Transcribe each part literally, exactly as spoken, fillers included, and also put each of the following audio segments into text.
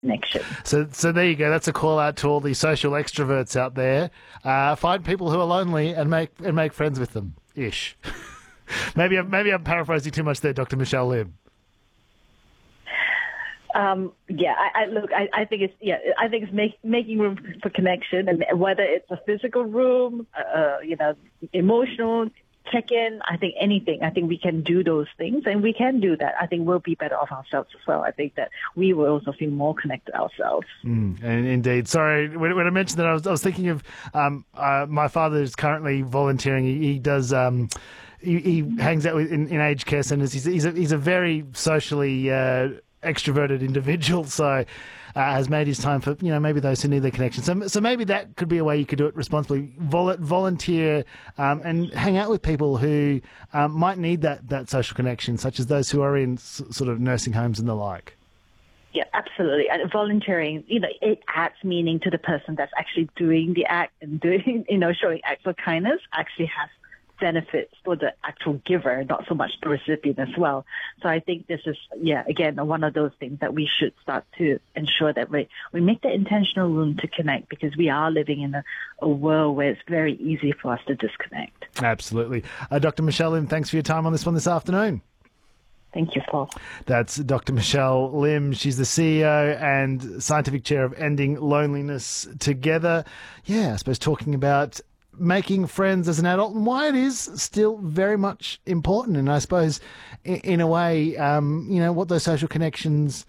connection. So, so there you go. That's a call out to all the social extroverts out there. Uh, find people who are lonely and make and make friends with them. Ish. maybe, I'm, maybe I'm paraphrasing too much there, Doctor Michelle Lim. Um, yeah, I, I look. I, I think it's yeah. I think it's make, making room for connection, and whether it's a physical room, uh, you know, emotional check-in. I think anything. I think we can do those things, and we can do that. I think we'll be better off ourselves as well. I think that we will also feel more connected ourselves. Mm, and indeed. Sorry, when, when I mentioned that, I was, I was thinking of um, uh, my father is currently volunteering. He, he does. Um, he, he hangs out with, in, in aged care centres. He's, he's a, he's a very socially Uh, extroverted individual, so uh, has made his time for, you know, maybe those who need their connection. So, so maybe that could be a way you could do it responsibly. Vol- volunteer um, and hang out with people who um, might need that, that social connection, such as those who are in s- sort of nursing homes and the like. Yeah, absolutely. And volunteering, you know, it adds meaning to the person that's actually doing the act, and doing, you know, showing acts of kindness actually has benefits for the actual giver, not so much the recipient as well. So I think this is, yeah, again, one of those things that we should start to ensure that we, we make the intentional room to connect, because we are living in a, a world where it's very easy for us to disconnect. Absolutely. Uh, Doctor Michelle Lim, thanks for your time on this one this afternoon. Thank you, Paul. That's Doctor Michelle Lim. She's the C E O and Scientific Chair of Ending Loneliness Together. Yeah, I suppose talking about making friends as an adult and why it is still very much important. And I suppose in, in a way, um, you know, what those social connections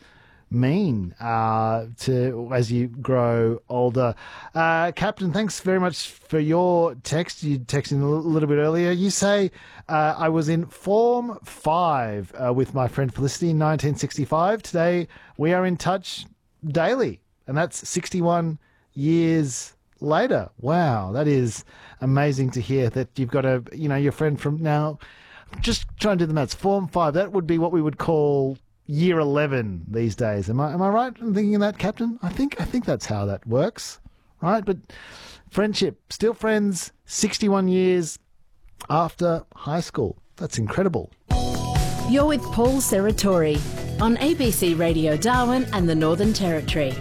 mean uh, to as you grow older. Uh, Captain, thanks very much for your text. You texted a little bit earlier. You say, uh, I was in Form five uh, with my friend Felicity in nineteen sixty-five. Today we are in touch daily, and that's sixty-one years later. Wow, that is amazing to hear that you've got a, you know, your friend from now, just trying to do the maths, Form five, that would be what we would call year eleven these days. Am I am I right in thinking of that, Captain? I think I think that's how that works, right? But friendship, still friends, sixty-one years after high school. That's incredible. You're with Paul Serratori on A B C Radio Darwin and the Northern Territory.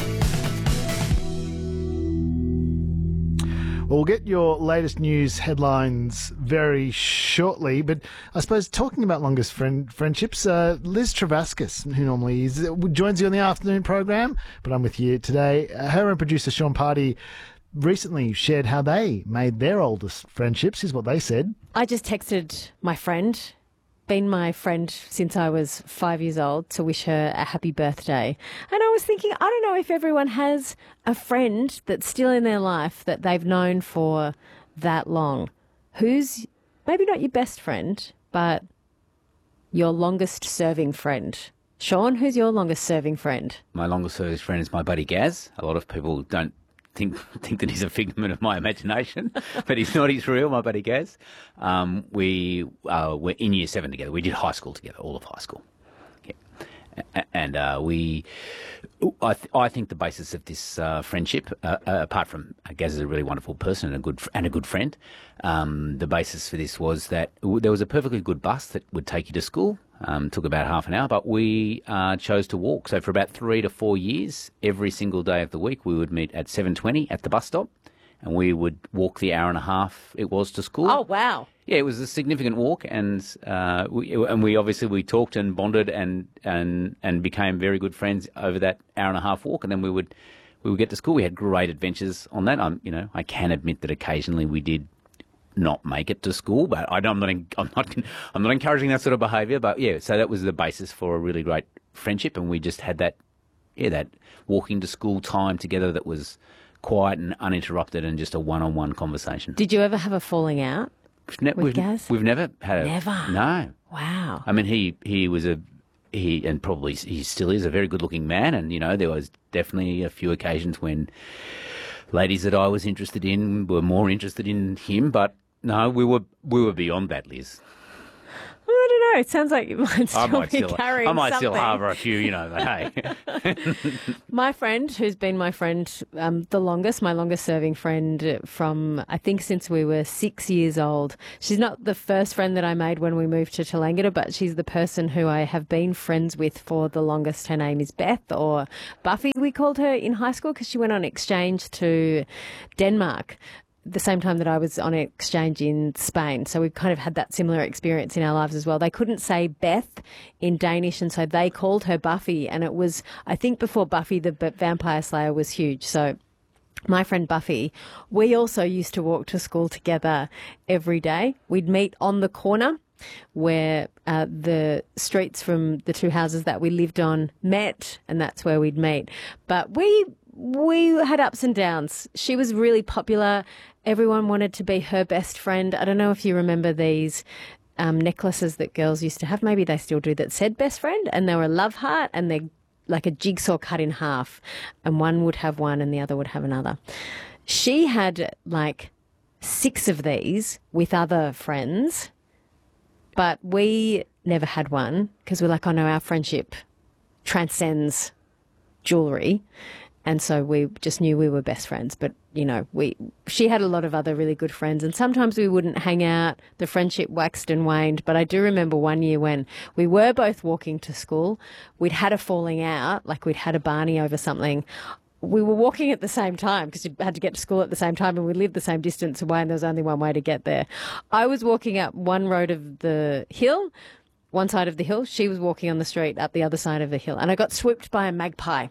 Well, we'll get your latest news headlines very shortly, but I suppose talking about longest friend friendships, uh, Liz Travascus, who normally is, joins you on the afternoon program, but I'm with you today. Uh, her and producer Sean Party recently shared how they made their oldest friendships. Here's what they said. I just texted my friend, been my friend since I was five years old, to wish her a happy birthday. And I was thinking, I don't know if everyone has a friend that's still in their life that they've known for that long. Who's maybe not your best friend, but your longest serving friend? Sean, who's your longest serving friend? My longest serving friend is my buddy Gaz. A lot of people don't think think that he's a figment of my imagination, but he's not. He's real, my buddy Gaz. Um, we uh, were in year seven together. We did high school together, all of high school. Yeah. And uh, we, I, th- I think the basis of this uh, friendship, uh, uh, apart from uh, Gaz is a really wonderful person and a good and a good friend, um, the basis for this was that w- there was a perfectly good bus that would take you to school. Um, took about half an hour, but we uh, chose to walk. So for about three to four years, every single day of the week, we would meet at seven twenty at the bus stop, and we would walk the hour and a half it was to school. Oh, wow. Yeah, it was a significant walk, and uh, we and we obviously we talked and bonded and and and became very good friends over that hour and a half walk. And then we would we would get to school. We had great adventures on that. I'm you know I can admit that occasionally we did not make it to school, but I don't, I'm not I'm not I'm not encouraging that sort of behaviour. But yeah, so that was the basis for a really great friendship, and we just had that yeah that walking to school time together that was quiet and uninterrupted, and just a one-on-one conversation. Did you ever have a falling out? We've, ne- with we've, Gaz? we've never had a... Never? No. Wow. I mean, he, he was a... He and probably he still is a very good-looking man, and, you know, there was definitely a few occasions when ladies that I was interested in were more interested in him, but no, we were we were beyond that, Liz. I don't know. It sounds like you might still I might be still, carrying I might something. still harbour a few, you know, but hey. My friend, who's been my friend um, the longest, my longest serving friend from, I think, since we were six years old. She's not the first friend that I made when we moved to Tallangatta, but she's the person who I have been friends with for the longest. Her name is Beth, or Buffy, we called her in high school, because she went on exchange to Denmark the same time that I was on exchange in Spain. So we've kind of had that similar experience in our lives as well. They couldn't say Beth in Danish, and so they called her Buffy. And it was, I think, before Buffy the Vampire Slayer was huge. So my friend Buffy, we also used to walk to school together every day. We'd meet on the corner where uh, the streets from the two houses that we lived on met, and that's where we'd meet. But we we had ups and downs. She was really popular. Everyone wanted to be her best friend. I don't know if you remember these um, necklaces that girls used to have. Maybe they still do, that said best friend, and they were a love heart, and they're like a jigsaw cut in half, and one would have one and the other would have another. She had like six of these with other friends, but we never had one because we're like, oh no, our friendship transcends jewellery. And so we just knew we were best friends. But, you know, we she had a lot of other really good friends, and sometimes we wouldn't hang out. The friendship waxed and waned. But I do remember one year when we were both walking to school. We'd had a falling out, like we'd had a Barney over something. We were walking at the same time because you had to get to school at the same time, and we lived the same distance away, and there was only one way to get there. I was walking up one road of the hill, one side of the hill. She was walking on the street up the other side of the hill, and I got swooped by a magpie.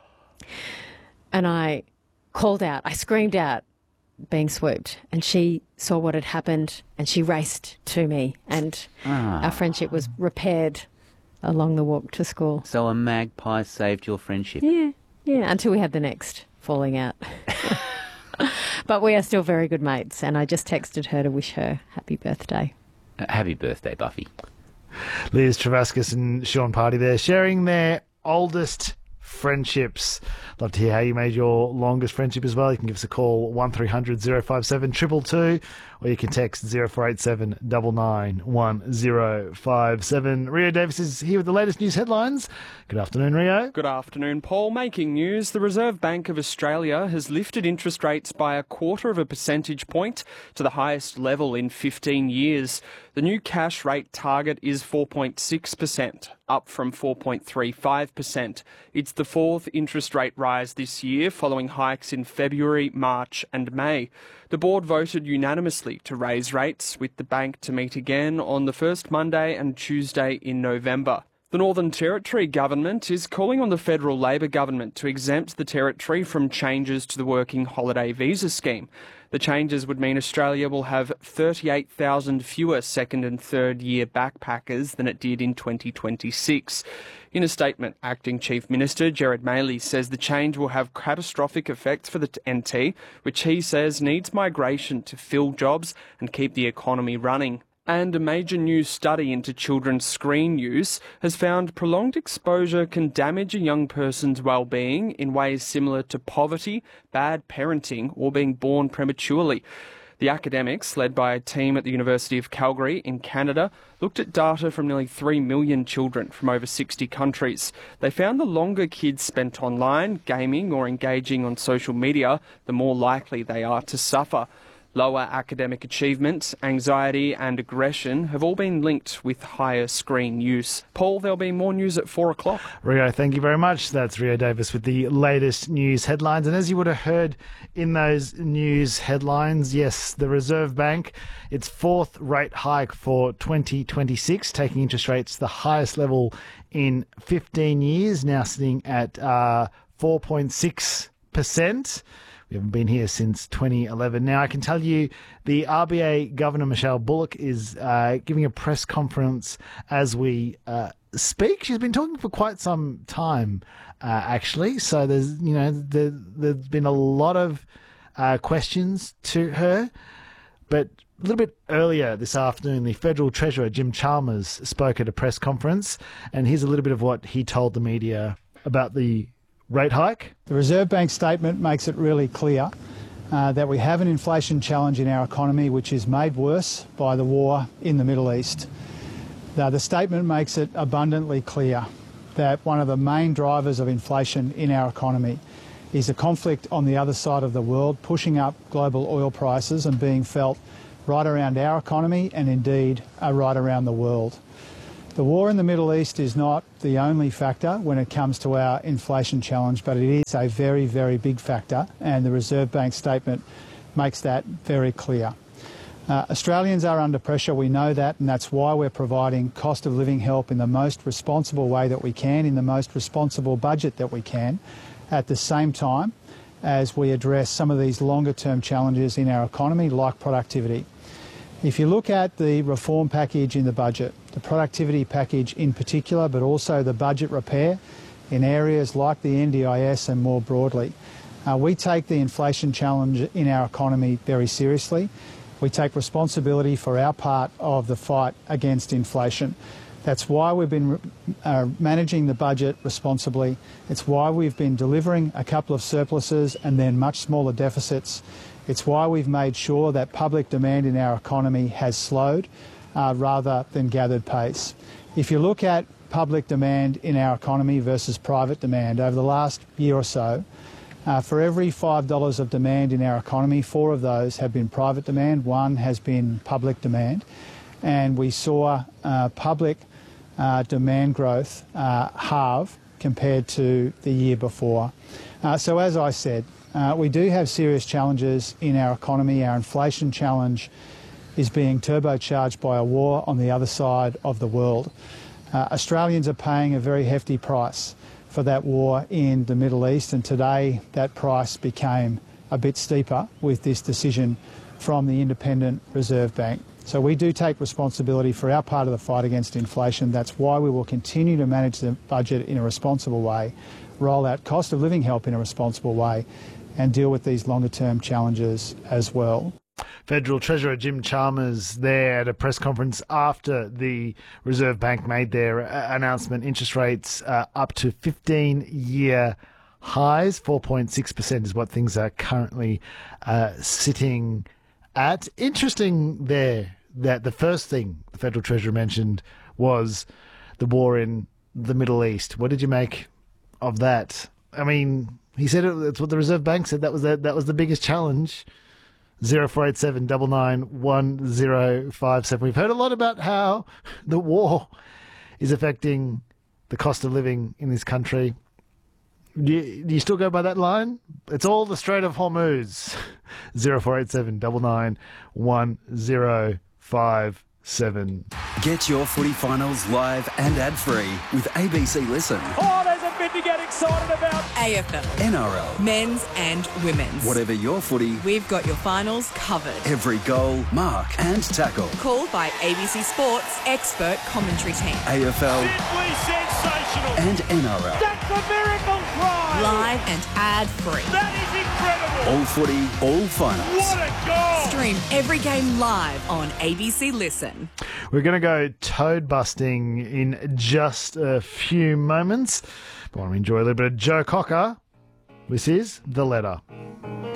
And I called out, I screamed out, being swooped, and she saw what had happened and she raced to me, and ah. our friendship was repaired along the walk to school. So a magpie saved your friendship? Yeah, yeah, until we had the next falling out. But we are still very good mates, and I just texted her to wish her happy birthday. Uh, happy birthday, Buffy. Liz Travascus and Sean Party there, sharing their oldest friendships. Love to hear how you made your longest friendship as well. You can give us a call, one three hundred oh five seven two two two, or you can text zero four eight seven nine nine one zero five seven. Rio Davis is here with the latest news headlines. Good afternoon, Rio. Good afternoon, Paul. Making news, the Reserve Bank of Australia has lifted interest rates by a quarter of a percentage point to the highest level in fifteen years. The new cash rate target is four point six percent, up from four point three five percent. It's the fourth interest rate rise this year, following hikes in February, March and May. The board voted unanimously to raise rates, with the bank to meet again on the first Monday and Tuesday in November. The Northern Territory government is calling on the federal Labor government to exempt the territory from changes to the working holiday visa scheme. The changes would mean Australia will have thirty-eight thousand fewer second and third year backpackers than it did in twenty twenty-six. In a statement, Acting Chief Minister Gerard Maley says the change will have catastrophic effects for the N T, which he says needs migration to fill jobs and keep the economy running. And a major new study into children's screen use has found prolonged exposure can damage a young person's well-being in ways similar to poverty, bad parenting, or being born prematurely. The academics, led by a team at the University of Calgary in Canada, looked at data from nearly three million children from over sixty countries. They found the longer kids spent online, gaming or engaging on social media, the more likely they are to suffer. Lower academic achievement, anxiety and aggression have all been linked with higher screen use. Paul, there'll be more news at four o'clock. Rio, thank you very much. That's Rio Davis with the latest news headlines. And as you would have heard in those news headlines, yes, the Reserve Bank, its fourth rate hike for twenty twenty-six, taking interest rates to the highest level in fifteen years, now sitting at uh, four point six percent. We haven't been here since twenty eleven. Now, I can tell you the R B A Governor, Michelle Bullock, is uh, giving a press conference as we uh, speak. She's been talking for quite some time, uh, actually. So there's, you know, there, there's been a lot of uh, questions to her. But a little bit earlier this afternoon, the Federal Treasurer, Jim Chalmers, spoke at a press conference. And here's a little bit of what he told the media about the rate hike. The Reserve Bank statement makes it really clear uh, that we have an inflation challenge in our economy which is made worse by the war in the Middle East. Now, the statement makes it abundantly clear that one of the main drivers of inflation in our economy is a conflict on the other side of the world, pushing up global oil prices and being felt right around our economy and indeed uh, right around the world. The war in the Middle East is not the only factor when it comes to our inflation challenge, but it is a very, very big factor, and the Reserve Bank statement makes that very clear. Uh, Australians are under pressure, we know that, and that's why we're providing cost of living help in the most responsible way that we can, in the most responsible budget that we can, at the same time as we address some of these longer term challenges in our economy, like productivity. If you look at the reform package in the budget, the productivity package in particular, but also the budget repair in areas like the N D I S and more broadly, uh, we take the inflation challenge in our economy very seriously. We take responsibility for our part of the fight against inflation. That's why we've been uh, managing the budget responsibly. It's why we've been delivering a couple of surpluses and then much smaller deficits. It's why we've made sure that public demand in our economy has slowed uh, rather than gathered pace. If you look at public demand in our economy versus private demand over the last year or so, Uh, for every five dollars of demand in our economy, four of those have been private demand, one has been public demand. And we saw uh, public uh, demand growth uh, halve compared to the year before. Uh, so as I said, uh, we do have serious challenges in our economy. Our inflation challenge is being turbocharged by a war on the other side of the world. Uh, Australians are paying a very hefty price for that war in the Middle East, and today that price became a bit steeper with this decision from the Independent Reserve Bank. So we do take responsibility for our part of the fight against inflation. That's why we will continue to manage the budget in a responsible way, roll out cost of living help in a responsible way, and deal with these longer term challenges as well. Federal Treasurer Jim Chalmers there at a press conference after the Reserve Bank made their uh, announcement. Interest rates uh, up to fifteen-year highs. four point six percent is what things are currently uh, sitting at. Interesting there that the first thing the Federal Treasurer mentioned was the war in the Middle East. What did you make of that? I mean, he said it, it's what the Reserve Bank said. That was the, that was the biggest challenge. zero four eight seven nine nine one zero five seven. We've heard a lot about how the war is affecting the cost of living in this country. Do you, do you still go by that line? It's all the Strait of Hormuz. zero four eight seven nine nine one zero five seven. Get your footy finals live and ad-free with A B C Listen. Oh, there's a bit to get excited about. A F L. N R L. Men's and women's. Whatever your footy, we've got your finals covered. Every goal, mark and tackle. Called by A B C Sports expert commentary team. A F L. Simply sensational. And N R L. That's a miracle try. Live and ad-free. That is incredible. All footy, all finals. What a goal. Stream every game live on A B C Listen. We're going to go toad busting in just a few moments. But I want to enjoy a little bit of Joe Cocker. This is The Letter.